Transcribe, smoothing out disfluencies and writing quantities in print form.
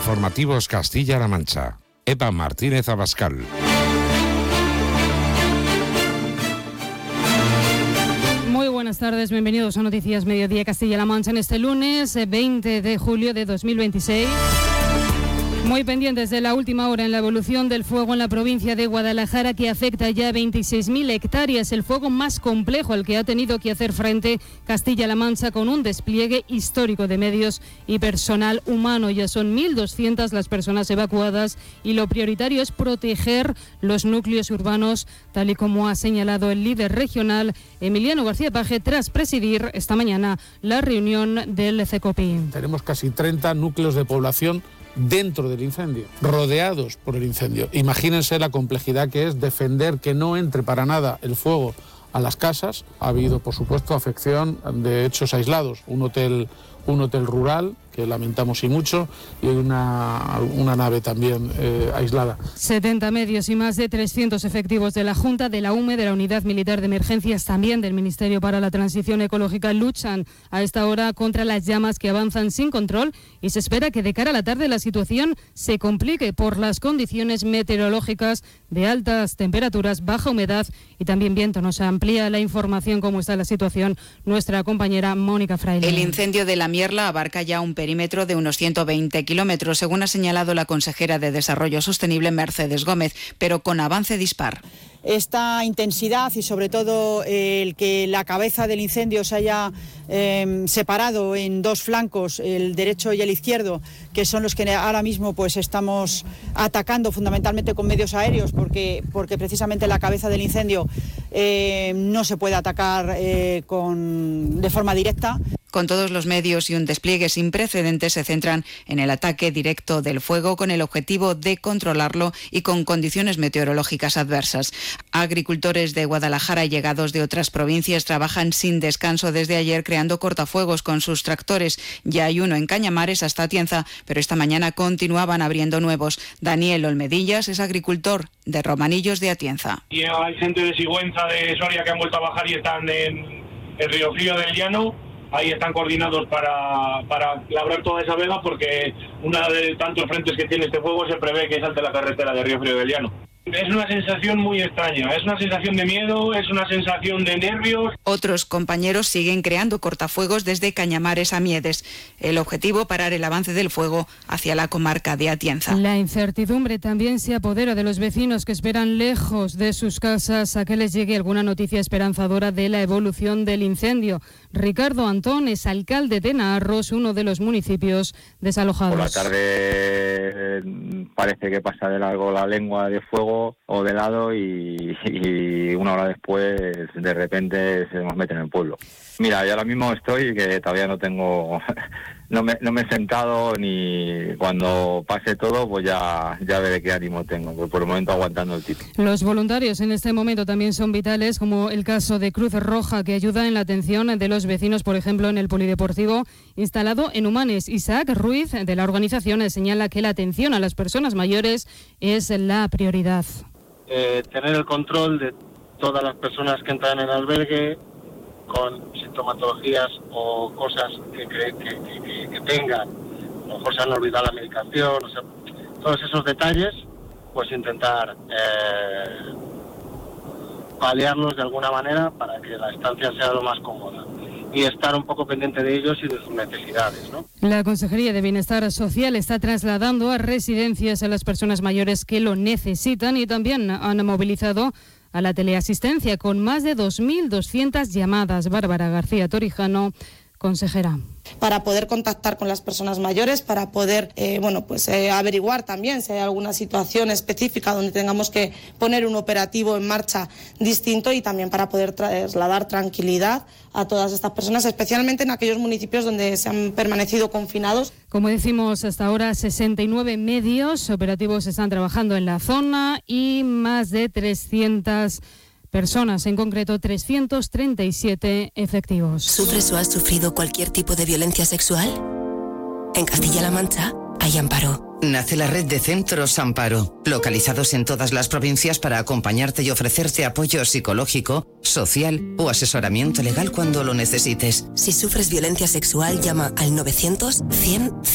Informativos Castilla-La Mancha. Eva Martínez Abascal. Muy buenas tardes, bienvenidos a Noticias Mediodía Castilla-La Mancha en este lunes 20 de julio de 2026. Muy pendientes de la última hora en la evolución del fuego en la provincia de Guadalajara, que afecta ya 26.000 hectáreas, el fuego más complejo al que ha tenido que hacer frente Castilla-La Mancha, con un despliegue histórico de medios y personal humano. Ya son 1.200 las personas evacuadas y lo prioritario es proteger los núcleos urbanos, tal y como ha señalado el líder regional Emiliano García Paje tras presidir esta mañana la reunión del CECOPI. Tenemos casi 30 núcleos de población dentro del incendio, rodeados por el incendio. Imagínense la complejidad que es defender que no entre para nada el fuego a las casas. Ha habido, por supuesto, afección de hechos aislados. Un hotel rural, que lamentamos y mucho, y una nave también aislada. 70 medios y más de 300 efectivos de la Junta, de la UME, de la Unidad Militar de Emergencias, también del Ministerio para la Transición Ecológica, luchan a esta hora contra las llamas que avanzan sin control, y se espera que de cara a la tarde la situación se complique por las condiciones meteorológicas de altas temperaturas, baja humedad y también viento. Nos amplía la información cómo está la situación nuestra compañera Mónica Fraile. El incendio de la Mierla abarca ya un perímetro de unos 120 kilómetros, según ha señalado la consejera de Desarrollo Sostenible, Mercedes Gómez, pero con avance dispar. Esta intensidad y sobre todo el que la cabeza del incendio se haya separado en dos flancos, el derecho y el izquierdo, que son los que ahora mismo pues estamos atacando fundamentalmente con medios aéreos, porque precisamente la cabeza del incendio no se puede atacar de forma directa. Con todos los medios y un despliegue sin precedentes, se centran en el ataque directo del fuego con el objetivo de controlarlo y con condiciones meteorológicas adversas. Agricultores de Guadalajara y llegados de otras provincias trabajan sin descanso desde ayer creando cortafuegos con sus tractores. Ya hay uno en Cañamares hasta Atienza, pero esta mañana continuaban abriendo nuevos. Daniel Olmedillas es agricultor de Romanillos de Atienza. Y hay gente de Sigüenza, de Soria, que han vuelto a bajar y están en el Río Frío del Llano. Ahí están coordinados para labrar toda esa vega, porque una de tantos frentes que tiene este fuego se prevé que salte la carretera de Río Frío del Llano. Es una sensación muy extraña, es una sensación de miedo, es una sensación de nervios. Otros compañeros siguen creando cortafuegos desde Cañamares a Miedes. El objetivo, parar el avance del fuego hacia la comarca de Atienza. La incertidumbre también se apodera de los vecinos, que esperan lejos de sus casas a que les llegue alguna noticia esperanzadora de la evolución del incendio. Ricardo Antón es alcalde de Naharros, uno de los municipios desalojados. Por la tarde parece que pasa de largo la lengua de fuego o de lado y una hora después de repente se nos mete en el pueblo. Mira, yo ahora mismo estoy que todavía no tengo, no me he sentado, ni cuando pase todo pues ya veré qué ánimo tengo, pues por el momento aguantando el tipo. Los voluntarios en este momento también son vitales, como el caso de Cruz Roja, que ayuda en la atención de los vecinos, por ejemplo en el polideportivo instalado en Humanes. Isaac Ruiz, de la organización, señala que la atención a las personas mayores es la prioridad. Tener el control de todas las personas que entran en el albergue con sintomatologías o cosas que tengan, a lo mejor se han olvidado la medicación, o sea, todos esos detalles, pues intentar paliarlos de alguna manera para que la estancia sea lo más cómoda y estar un poco pendiente de ellos y de sus necesidades, ¿no? La Consejería de Bienestar Social está trasladando a residencias a las personas mayores que lo necesitan, y también han movilizado a la teleasistencia con más de 2.200 llamadas. Bárbara García Torijano, consejera. Para poder contactar con las personas mayores, para poder averiguar también si hay alguna situación específica donde tengamos que poner un operativo en marcha distinto, y también para poder trasladar tranquilidad a todas estas personas, especialmente en aquellos municipios donde se han permanecido confinados. Como decimos, hasta ahora 69 medios operativos están trabajando en la zona y más de 300 personas, en concreto 337 efectivos. ¿Sufres o has sufrido cualquier tipo de violencia sexual? En Castilla-La Mancha hay Amparo. Nace la red de centros Amparo, localizados en todas las provincias para acompañarte y ofrecerte apoyo psicológico, social o asesoramiento legal cuando lo necesites. Si sufres violencia sexual, llama al 900 100